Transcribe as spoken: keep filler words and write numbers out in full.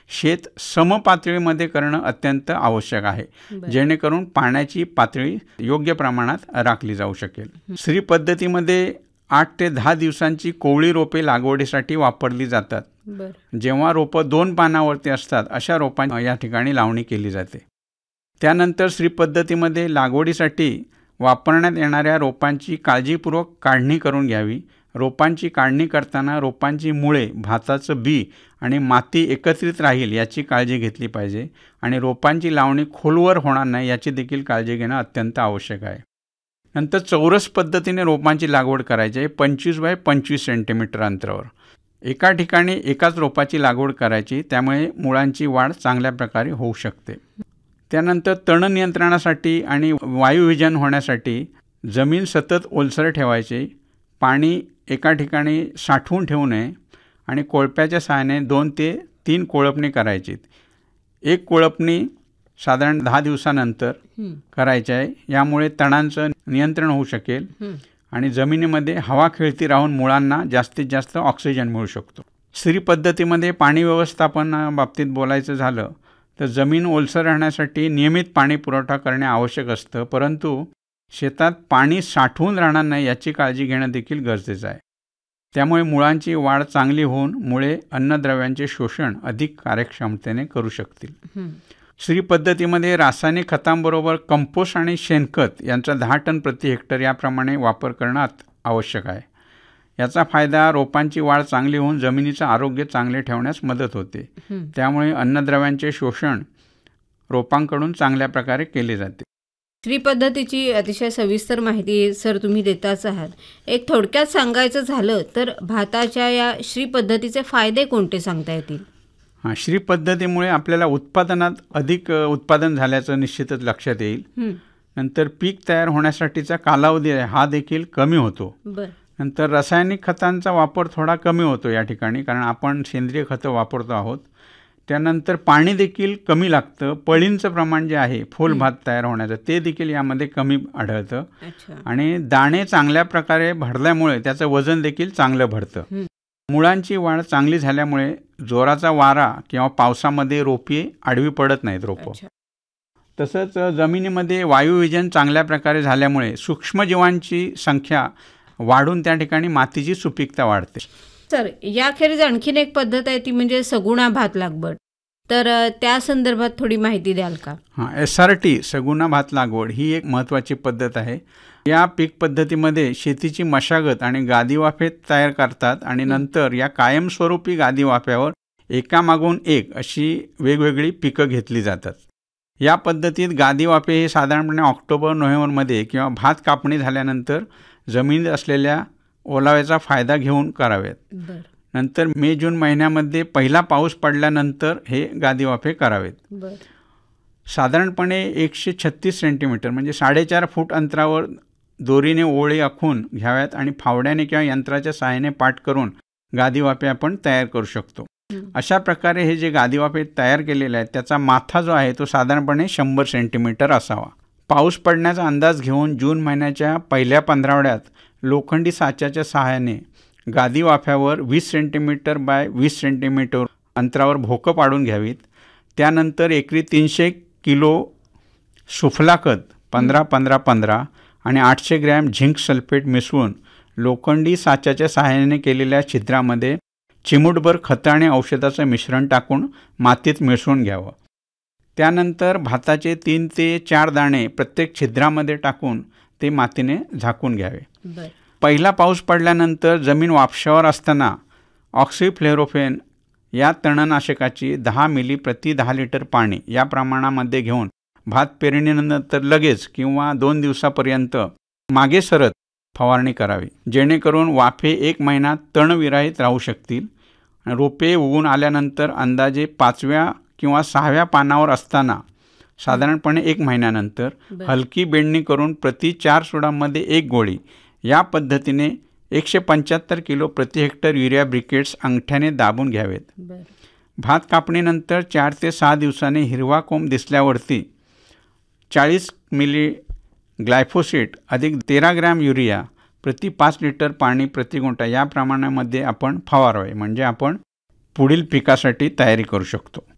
शेत समपातळीमध्ये करणं अत्यंत आवश्यक आहे, जेणेकरून पाण्याची पातळी योग्य प्रमाणात राखली जाऊ शकेल. श्री पद्धतीमध्ये आठ ते दहा दिवसांची कोवळी रोपे लागवडीसाठी वापरली जातात. जेव्हा रोपं दोन पानावरती असतात अशा रोपांची या ठिकाणी लावणी केली जाते. त्यानंतर श्री पद्धतीमध्ये लागवडीसाठी वापरण्यात येणाऱ्या रोपांची काळजीपूर्वक काढणी करून घ्यावी. रोपांची काढणी करताना रोपांची मुळे, भाताचं बी आणि माती एकत्रित राहील याची काळजी घेतली पाहिजे आणि रोपांची लावणी खोलवर होणार नाही याची देखील काळजी घेणं अत्यंत आवश्यक आहे. नंतर चौरस पद्धतीने रोपांची लागवड करायची आहे. पंचवीस बाय पंचवीस सेंटीमीटर अंतरावर एका ठिकाणी एकाच रोपाची लागवड करायची, त्यामुळे मुळांची वाढ चांगल्या प्रकारे होऊ शकते. त्यानंतर तण नियंत्रणासाठी आणि वायुविजन होण्यासाठी जमीन सतत ओलसर ठेवायची. पाणी एका ठिकाणी साठवून ठेवू नये आणि कोळप्याच्या सहाय्याने दोन ते तीन कोळपणी करायची. एक कोळपणी साधारण दहा दिवसानंतर करायची आहे. यामुळे तणांचं नियंत्रण होऊ शकेल आणि जमिनीमध्ये हवा खेळती राहून मुळांना जास्तीत जास्त ऑक्सिजन मिळू शकतो. श्री पद्धतीमध्ये पाणी व्यवस्थापनाबाबतीत बोलायचं झालं तर जमीन ओलसर राहण्यासाठी नियमित पाणी पुरवठा करणे आवश्यक असतं, परंतु शेतात पाणी साठवून राहणार नाही याची काळजी घेणं देखील गरजेचं आहे. त्यामुळे मुळांची वाढ चांगली होऊन मुळे अन्नद्रव्यांचे शोषण अधिक कार्यक्षमतेने करू शकतील. श्री पद्धतीमध्ये रासायनिक खतांबरोबर कंपोस्ट आणि शेणखत यांचा दहा टन प्रति हेक्टर याप्रमाणे वापर करणं आवश्यक आहे. याचा फायदा रोपांची वाढ चांगली होऊन जमिनीचं आरोग्य चांगले ठेवण्यास मदत होते. त्यामुळे अन्नद्रव्यांचे शोषण रोपांकडून चांगल्या प्रकारे केले जाते. श्री पद्धतीची अतिशय सविस्तर माहिती सर तुम्ही देताच आहात. एक थोडक्यात सांगायचं झालं तर भाताच्या या श्री पद्धतीचे फायदे कोणते सांगता येतील? हां, श्री पद्धतीमुळे आपल्याला उत्पादनात अधिक उत्पादन झाल्याचं निश्चितच लक्षात येईल. नंतर पीक तयार होण्यासाठीचा कालावधी आहे हा देखील कमी होतो. नंतर रासायनिक खतांचा वापर थोडा कमी होतो या ठिकाणी, कारण आपण सेंद्रिय खतं वापरतो आहोत. त्यानंतर पाणी देखील कमी लागतं. पळींचं प्रमाण जे आहे फुल भात तयार होण्याचं ते देखील यामध्ये कमी आढळतं. आणि दाणे चांगल्या प्रकारे भरल्यामुळे त्याचं वजन देखील चांगलं भरतं. मुळांची वाढ चांगली झाल्यामुळे जोराचा वारा किंवा पावसामध्ये रोपे आडवी पडत नाहीत रोपं. तसंच जमिनीमध्ये वायुविजन चांगल्या प्रकारे झाल्यामुळे सूक्ष्मजीवांची संख्या वाढून त्या ठिकाणी मातीची सुपीकता वाढते. सर, याखेरीज आणखीन एक पद्धत आहे ती म्हणजे सगुणा भात लागवड, तर त्या संदर्भात थोडी माहिती द्याल का? हां, एस आर टी सगुणा भात लागवड ही एक महत्त्वाची पद्धत आहे. या पीक पद्धतीमध्ये शेतीची मशागत आणि गादी वाफे तयार करतात आणि नंतर या कायमस्वरूपी गादी वाफ्यावर एकामागून एक अशी वेगवेगळी पिकं घेतली जातात. या पद्धतीत गादी वाफे हे साधारणपणे ऑक्टोबर नोव्हेंबरमध्ये किंवा भात कापणी झाल्यानंतर जमिनीत असलेल्या ओलाव्याचा फायदा घेऊन करावेत. नंतर मे जून महिन्यामध्ये पहिला पाऊस पडल्यानंतर हे गादी वाफे करावेत. साधारणपणे एकशे छत्तीस सेंटीमीटर म्हणजे साडेचार फूट अंतरावर दोरीने ओळी आखून घ्याव्यात आणि फावड्याने किंवा यंत्राच्या सहाय्याने पाट करून गादी वाफे आपण तयार करू शकतो. अशा प्रकारे हे जे गादी वाफे तयार केलेले आहेत त्याचा माथा जो आहे तो साधारणपणे शंभर सेंटीमीटर असावा. पाऊस पडण्याचा अंदाज घेऊन जून महिन्याच्या पहिल्या पंधरवड्यात लोखंडी साच्याच्या सहाय्याने गादी वाफ्यावर वीस सेंटीमीटर बाय वीस सेंटीमीटर अंतरावर भोकं पाडून घ्यावीत. त्यानंतर एकरी तीनशे किलो सुफला खत पंधरा पंधरा पंधरा आणि आठशे ग्रॅम झिंक सल्फेट मिसळून लोखंडी साच्याच्या सहाय्याने केलेल्या छिद्रामध्ये चिमूटभर खतं आणि औषधाचं मिश्रण टाकून मातीत मिसळून घ्यावं. त्यानंतर भाताचे तीन ते चार दाणे प्रत्येक छिद्रामध्ये टाकून ते मातीने झाकून घ्यावे. पहिला पाऊस पडल्यानंतर जमीन वापशावर असताना ऑक्सिफ्लोरोफेन या तणनाशकाची दहा मिली प्रति दहा लिटर पाणी या प्रमाणामध्ये घेऊन भात पेरणीनंतर लगेच किंवा दोन दिवसापर्यंत मागे सरत फवारणी करावी, जेणेकरून वाफे एक महिना तणविरहित राहू शकतील. रोपे उगून आल्यानंतर अंदाजे पाचव्या किंवा सहाव्या पानावर असताना साधारणपणे एक महिन्यानंतर हलकी बेंडणी करून प्रति चार सुडामध्ये एक गोळी या पद्धतीने एकशे पंच्याहत्तर किलो प्रति हेक्टर युरिया ब्रिकेट्स अंगठ्याने दाबून घ्यावेत. भात कापणीनंतर चार ते सहा दिवसांनी हिरवा कोंब दिसल्यावरती चाळीस मिली ग्लायफोसेट अधिक तेरा ग्रॅम युरिया प्रति पाच लिटर पाणी प्रति गुंठा या प्रमाणामध्ये आपण फवारावे, म्हणजे आपण पुढील पिकासाठी तयारी करू शकतो.